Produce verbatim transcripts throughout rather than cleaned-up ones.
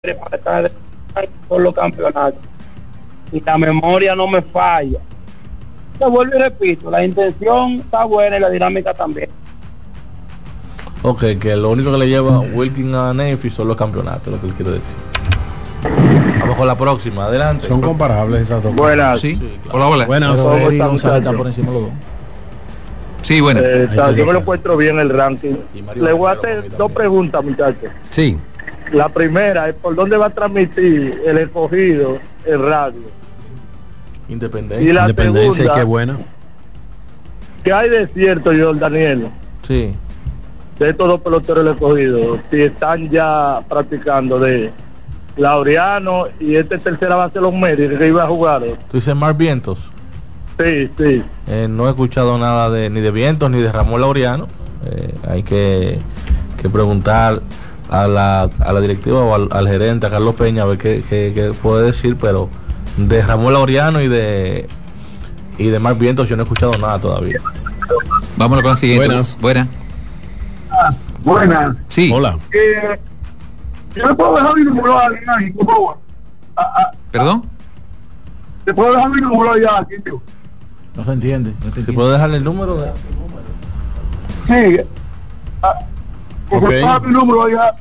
para estar por los campeonatos. Y la memoria no me falla. Te vuelvo y repito, la intención está buena y la dinámica también. Ok, que lo único que le lleva Wilkin a Neyfi son los campeonatos, lo que él quiere decir. Vamos con la próxima, adelante. Son comparables esas dos. Buenas. Sí, sí, claro. Hola, hola. Buenas. ¿Cómo Eri están, González está muchachos? por encima de los dos. Sí, bueno. Eh, Ahí tal, te yo me lo deja. encuentro bien el ranking. Y Mario Le voy a Romero hacer también. dos preguntas, muchachos. Sí. La primera es por dónde va a transmitir el escogido el radio. Independencia. Y la Independencia, y segunda, qué buena. ¿qué hay de cierto, John Daniel, Sí. de estos dos peloteros del escogido? Si están ya practicando de Laureano y este tercera base de los medios que iba a jugar. Tú dices Mar Vientos. Sí, sí. Eh, no he escuchado nada de ni de Vientos ni de Ramón Laureano. Eh, hay que, que preguntar a la, a la directiva o al, al gerente, a Carlos Peña, a ver qué, qué, qué puede decir, pero de Ramón Laureano y de y de Mar Vientos yo no he escuchado nada todavía. Vámonos con la siguiente. Buenas. Buena. Buenas. Sí. Hola. Eh, yo le puedo dejar mi número a alguien ahí, por favor. Ah, ah, ¿Perdón? ¿Le puedo dejar mi número ya aquí, tío? No se entiende. ¿Se puede dejarle el número? De... Sí. Ah, Ok. ¿le puedo dejar mi número ya?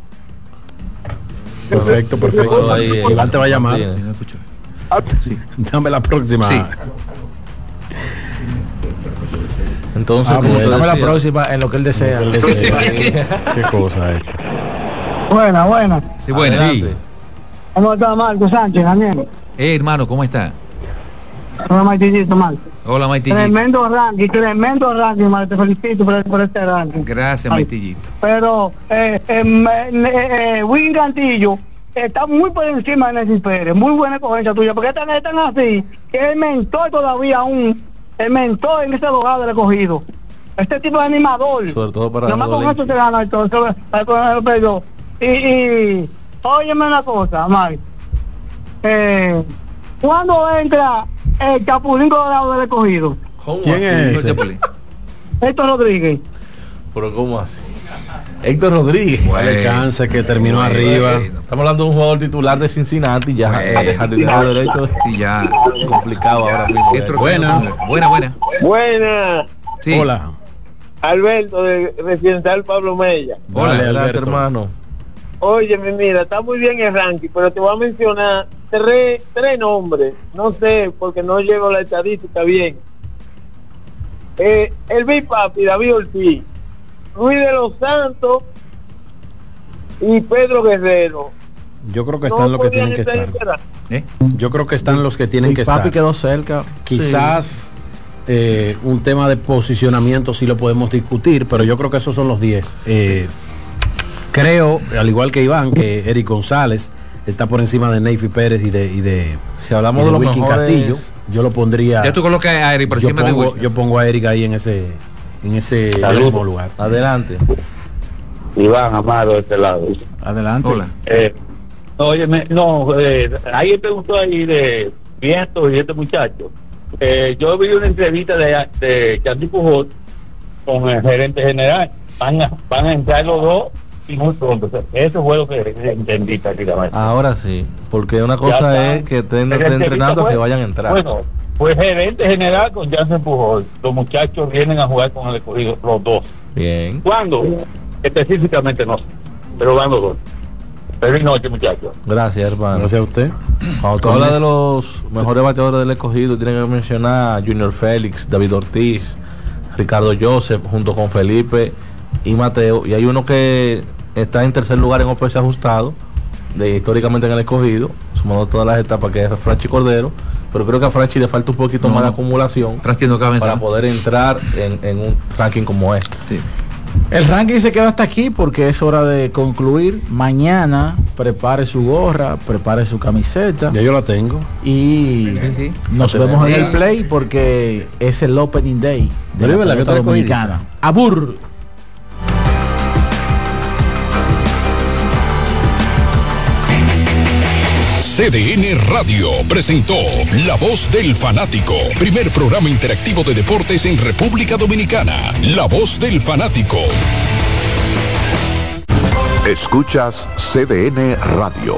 Perfecto, perfecto. Ahí, eh, Iván te va a llamar. Martínez. No escucho. Ah, Dame la próxima. Sí. Entonces, Ah, como bueno, te dame la decía, próxima en lo que él desea. Él desea. Qué cosa esta. Buena, buena. Sí, bueno. Adelante. ¿Cómo está Marco Sánchez, Daniel? Eh, hermano, ¿cómo está? Hola, Maitillito, Marco. Hola, Maitillito. Tremendo ranking, tremendo ranking, Marco. Te felicito por, por este ranking. Gracias, Ay. Maitillito. Pero eh, eh, me- eh, eh, Win Cantillo está muy por encima de Nessie Pérez. Muy buena cogencia tuya, porque están, están así, que el mentor todavía aún, el mentor en ese abogado del escogido. Este tipo de animador. Sobre todo para Nomás con dolencia. eso se gana entonces. eh, con el perdón. Y, y óyeme una cosa, Mike. Eh, ¿Cuándo entra el Chapulín Colorado del escogido? ¿Cómo ¿Quién así? es? Soy Chapulín. Héctor Rodríguez. Pero ¿cómo así? Héctor Rodríguez. Dale Bueno. chance que terminó Bueno, arriba. bueno. Estamos hablando de un jugador titular de Cincinnati, ya Bueno. el jardinero derecho Sí, ya. es complicado ahora mismo. Héctor, Buenas. Buena, buena. Buena. Sí. Hola. Alberto de Residencial Pablo Mella. Hola, Dale, Adelante, Alberto. hermano. Oye, mira, está muy bien el ranking, pero te voy a mencionar tres, tres nombres. No sé, porque no llevo la estadística bien. Eh, el Big Papi, David Ortiz, Luis de los Santos y Pedro Guerrero. Yo creo que No están los que podían tienen que estar estar. esperando. ¿Eh? Yo creo que están los que tienen que Papi estar. quedó cerca. Quizás eh, un tema de posicionamiento sí lo podemos discutir, pero yo creo que esos son los diez. Eh, creo, al igual que Iván, que Eric González está por encima de Neyfi Pérez y de, y de, Si hablamos y de los Wilkin mejores, Castillo. Yo lo pondría. Ya tú colocas a Eric por yo, encima de pongo, Wilkin. yo pongo a Eric ahí en ese en ese Saludos. mismo lugar. adelante. Iván Amado de este lado. Adelante. Hola. Eh, óyeme, no, eh, alguien preguntó ahí de Vientos y este muchacho. Eh, yo vi una entrevista de, de Chandy Pujol con el gerente general. Van a, van a entrar los dos y muy pronto. O sea, eso fue lo que entendí prácticamente. Ahora sí, porque una cosa Ya es está. que estén, La estén entrevista entrenando a fue- que vayan a entrar. Bueno, fue gerente general con Jansen Pujol. Los muchachos vienen a jugar con el escogido, los dos. Bien. ¿Cuándo? Específicamente no sé, pero van los dos. Feliz noche, muchachos. Gracias, hermano. Gracias a usted. Cuando tú Con hablas de eso- los mejores bateadores del escogido, tienes que mencionar a Junior Félix, David Ortiz, Ricardo Joseph, junto con Felipe y Mateo. Y hay uno que está en tercer lugar en O P S ajustado, de históricamente en el escogido, sumando todas las etapas, que es Franchi Cordero. Pero creo que a Franchi le falta un poquito No, más de no. acumulación Franchi no cabe en para esa. poder entrar en, en un ranking como este. Sí. El ranking se queda hasta aquí porque es hora de concluir. Mañana prepare su gorra, prepare su camiseta Ya yo la tengo. y Sí, sí. nos No te vemos en veas. el play porque es el opening day de Pero la es verdad que pelota está escogidita. dominicana. Abur. C D N Radio presentó La Voz del Fanático, primer programa interactivo de deportes en República Dominicana. La Voz del Fanático. Escuchas C D N Radio.